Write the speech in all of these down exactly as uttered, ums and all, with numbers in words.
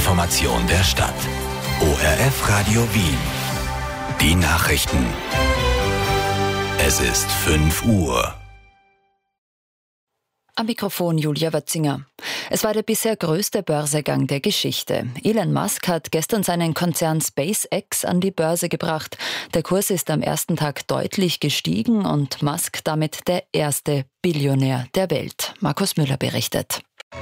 Information der Stadt. O R F Radio Wien. Die Nachrichten. Es ist fünf Uhr. Am Mikrofon Julia Wötzinger. Es war der bisher größte Börsegang der Geschichte. Elon Musk hat gestern seinen Konzern SpaceX an die Börse gebracht. Der Kurs ist am ersten Tag deutlich gestiegen und Musk damit der erste Billionär der Welt. Markus Müller berichtet.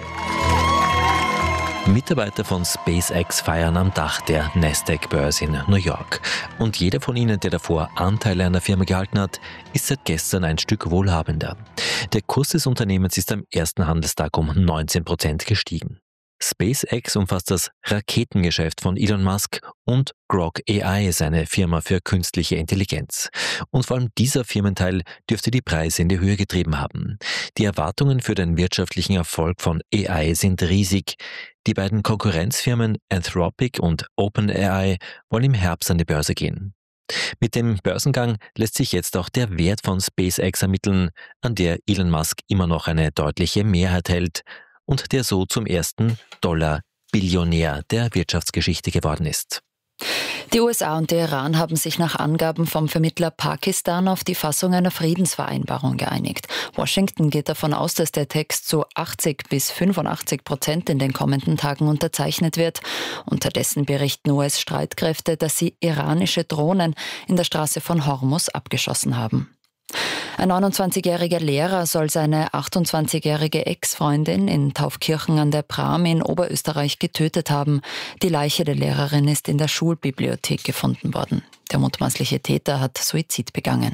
Mitarbeiter von SpaceX feiern am Dach der Nasdaq-Börse in New York. Und jeder von ihnen, der davor Anteile an der Firma gehalten hat, ist seit gestern ein Stück wohlhabender. Der Kurs des Unternehmens ist am ersten Handelstag um neunzehn Prozent gestiegen. SpaceX umfasst das Raketengeschäft von Elon Musk und Grok A I ist eine Firma für künstliche Intelligenz. Und vor allem dieser Firmenteil dürfte die Preise in die Höhe getrieben haben. Die Erwartungen für den wirtschaftlichen Erfolg von A I sind riesig. Die beiden Konkurrenzfirmen Anthropic und OpenAI wollen im Herbst an die Börse gehen. Mit dem Börsengang lässt sich jetzt auch der Wert von SpaceX ermitteln, an der Elon Musk immer noch eine deutliche Mehrheit hält und der so zum ersten Dollar-Billionär der Wirtschaftsgeschichte geworden ist. Die U S A und der Iran haben sich nach Angaben vom Vermittler Pakistan auf die Fassung einer Friedensvereinbarung geeinigt. Washington geht davon aus, dass der Text zu achtzig bis fünfundachtzig Prozent in den kommenden Tagen unterzeichnet wird. Unterdessen berichten U S-Streitkräfte, dass sie iranische Drohnen in der Straße von Hormuz abgeschossen haben. Ein neunundzwanzigjähriger Lehrer soll seine achtundzwanzigjährige Ex-Freundin in Taufkirchen an der Pram in Oberösterreich getötet haben. Die Leiche der Lehrerin ist in der Schulbibliothek gefunden worden. Der mutmaßliche Täter hat Suizid begangen.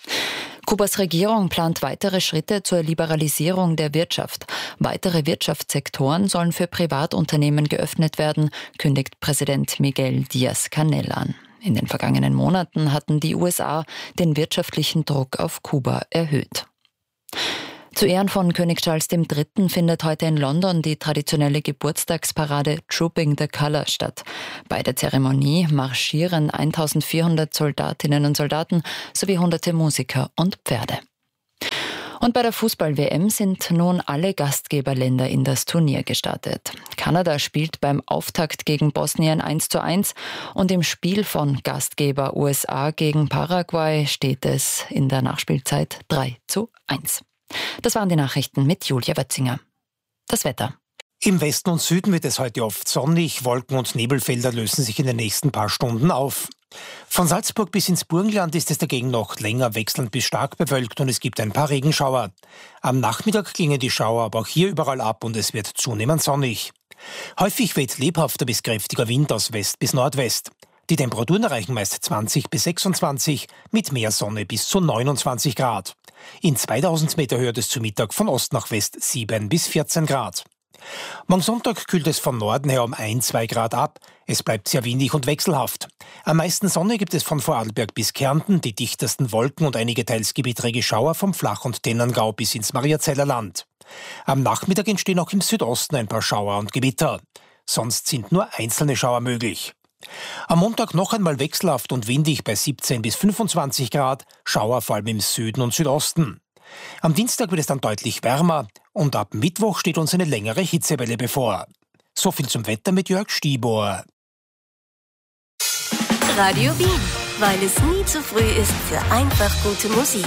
Kubas Regierung plant weitere Schritte zur Liberalisierung der Wirtschaft. Weitere Wirtschaftssektoren sollen für Privatunternehmen geöffnet werden, kündigt Präsident Miguel Díaz-Canel an. In den vergangenen Monaten hatten die U S A den wirtschaftlichen Druck auf Kuba erhöht. Zu Ehren von König Charles der Dritte findet heute in London die traditionelle Geburtstagsparade Trooping the Colour statt. Bei der Zeremonie marschieren eintausendvierhundert Soldatinnen und Soldaten sowie hunderte Musiker und Pferde. Und bei der Fußball-W M sind nun alle Gastgeberländer in das Turnier gestartet. Kanada spielt beim Auftakt gegen Bosnien eins zu eins und im Spiel von Gastgeber U S A gegen Paraguay steht es in der Nachspielzeit drei zu eins. Das waren die Nachrichten mit Julia Wötzinger. Das Wetter. Im Westen und Süden wird es heute oft sonnig, Wolken- und Nebelfelder lösen sich in den nächsten paar Stunden auf. Von Salzburg bis ins Burgenland ist es dagegen noch länger wechselnd bis stark bewölkt und es gibt ein paar Regenschauer. Am Nachmittag klingen die Schauer aber auch hier überall ab und es wird zunehmend sonnig. Häufig weht lebhafter bis kräftiger Wind aus West bis Nordwest. Die Temperaturen erreichen meist zwanzig bis sechsundzwanzig, mit mehr Sonne bis zu neunundzwanzig Grad. In zweitausend Meter Höhe es zu Mittag von Ost nach West sieben bis vierzehn Grad. Morgen Sonntag kühlt es von Norden her um ein bis zwei Grad ab. Es bleibt sehr windig und wechselhaft. Am meisten Sonne gibt es von Vorarlberg bis Kärnten, die dichtesten Wolken und einige teils gewittrige Schauer vom Flach- und Tennangau bis ins Mariazeller Land. Am Nachmittag entstehen auch im Südosten ein paar Schauer und Gewitter. Sonst sind nur einzelne Schauer möglich. Am Montag noch einmal wechselhaft und windig bei siebzehn bis fünfundzwanzig Grad, Schauer vor allem im Süden und Südosten. Am Dienstag wird es dann deutlich wärmer und ab Mittwoch steht uns eine längere Hitzewelle bevor. So viel zum Wetter mit Jörg Stieber. Radio Wien, weil es nie zu früh ist für einfach gute Musik.